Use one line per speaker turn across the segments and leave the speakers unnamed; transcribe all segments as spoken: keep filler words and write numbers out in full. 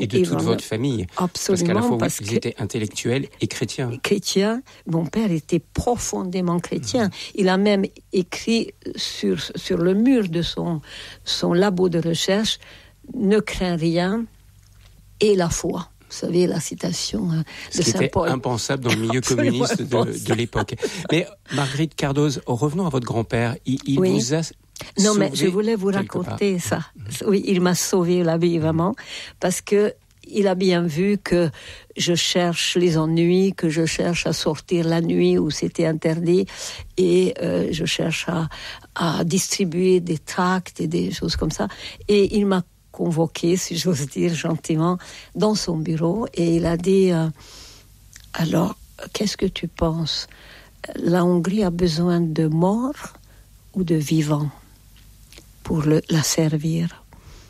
de
et
toute
vraiment,
votre famille.
Absolument.
Parce qu'à la fois,
parce
vous étiez intellectuel et chrétien.
Chrétien. Mon père était profondément chrétien. Mmh. Il a même écrit sur, sur le mur de son, son labo de recherche « Ne crains rien et la foi ». Vous savez, la citation de
Ce qui
Saint
était
Paul.
impensable dans le milieu communiste de, de l'époque. Mais Marguerite Cardoz, revenons à votre grand-père. Il, il
oui.
vous a
Non, mais je voulais vous raconter ça. Oui, il m'a sauvé la vie, vraiment, parce que il a bien vu que je cherche les ennuis, que je cherche à sortir la nuit où c'était interdit, et euh, je cherche à, à distribuer des tracts et des choses comme ça. Et il m'a convoqué, si j'ose dire gentiment, dans son bureau, et il a dit euh, « Alors, qu'est-ce que tu penses ? La Hongrie a besoin de morts ou de vivants pour le, la servir ?»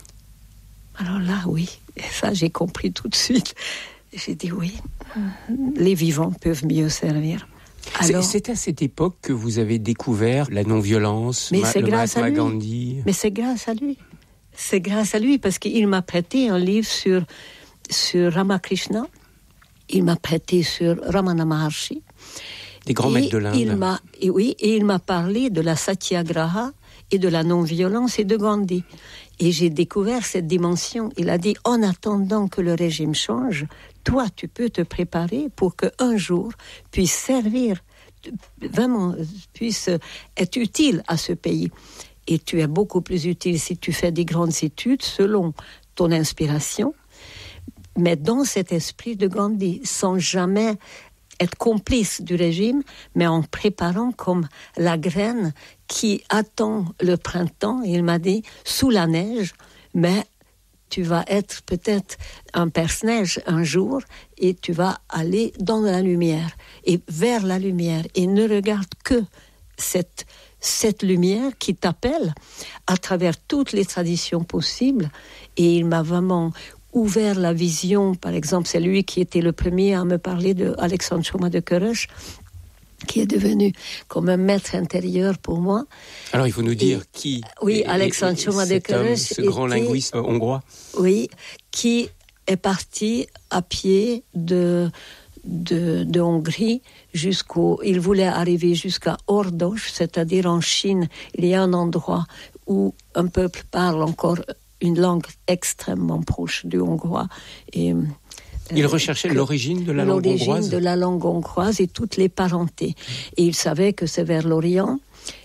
Alors là, oui, et ça j'ai compris tout de suite. J'ai dit oui, les vivants peuvent mieux servir.
Alors, c'est, c'est à cette époque que vous avez découvert la non-violence,
mais
ma,
c'est
le
grâce
Mahatma
à lui.
Gandhi.
Mais c'est grâce à lui. C'est grâce à lui, parce qu'il m'a prêté un livre sur, sur Ramakrishna, il m'a prêté sur Ramana Maharshi.
Des grands maîtres de l'Inde.
Il m'a, et oui, et il m'a parlé de la Satyagraha et de la non-violence et de Gandhi. Et j'ai découvert cette dimension. Il a dit, en attendant que le régime change, toi, tu peux te préparer pour qu'un jour puisse servir, vraiment, puisse être utile à ce pays. Et tu es beaucoup plus utile si tu fais des grandes études selon ton inspiration, mais dans cet esprit de Gandhi, sans jamais être complice du régime, mais en préparant comme la graine qui attend le printemps. Il m'a dit, sous la neige, mais tu vas être peut-être un perce-neige un jour et tu vas aller dans la lumière et vers la lumière et ne regarde que cette cette lumière qui t'appelle à travers toutes les traditions possibles. Et il m'a vraiment ouvert la vision. Par exemple, c'est lui qui était le premier à me parler de Alexandre Choma de Körös, qui est devenu comme un maître intérieur pour moi.
Alors il faut nous dire
et,
qui
oui,
est,
Alexandre
est,
Choma de Körös,
ce grand
était,
linguiste hongrois.
Oui, qui est parti à pied de De, de Hongrie jusqu'au... Il voulait arriver jusqu'à Ordos, c'est-à-dire en Chine. Il y a un endroit où un peuple parle encore une langue extrêmement proche du hongrois. Et,
il euh, recherchait l'origine de la langue hongroise.
L'origine de la langue hongroise et toutes les parentés. Et il savait que c'est vers l'Orient.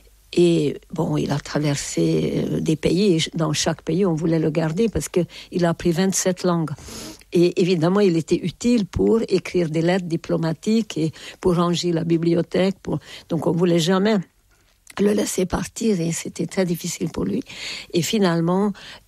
Et bon, il a traversé des pays, et dans chaque pays, on voulait le garder parce qu'il a appris vingt-sept langues. Et évidemment, il était utile pour écrire des lettres diplomatiques et pour ranger la bibliothèque. Pour... Donc, on ne voulait jamais le laisser partir et c'était très difficile pour lui. Et finalement...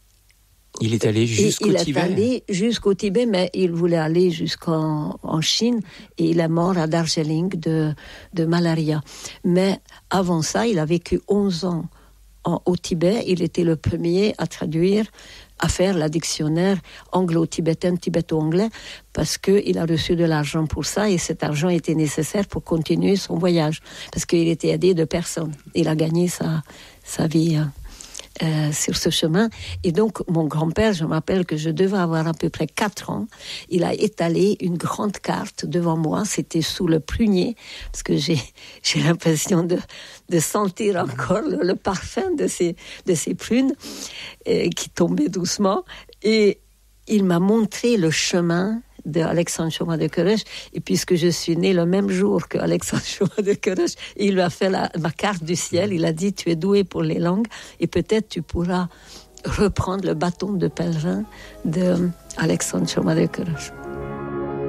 Il est allé jusqu'au
il
Tibet.
Il est allé jusqu'au Tibet, mais il voulait aller jusqu'en en Chine et il est mort à Darjeeling de, de malaria. Mais avant ça, il a vécu onze ans en, au Tibet. Il était le premier à traduire, à faire la dictionnaire anglo-tibétaine, tibéto-anglais, parce qu'il a reçu de l'argent pour ça et cet argent était nécessaire pour continuer son voyage, parce qu'il était aidé de personne. Il a gagné sa, sa vie... Hein. Euh, sur ce chemin. Et donc, mon grand-père, je m'appelle que je devais avoir à peu près quatre ans, il a étalé une grande carte devant moi, c'était sous le prunier, parce que j'ai, j'ai l'impression de, de sentir encore le, le parfum de ces, de ces prunes euh, qui tombaient doucement. Et il m'a montré le chemin de Alexandre Choma de Körös, et puisque je suis née le même jour que Alexandre Choma de Körös, il lui a fait la, ma carte du ciel, il a dit tu es doué pour les langues et peut-être tu pourras reprendre le bâton de pèlerin de Alexandre Choma de Körös.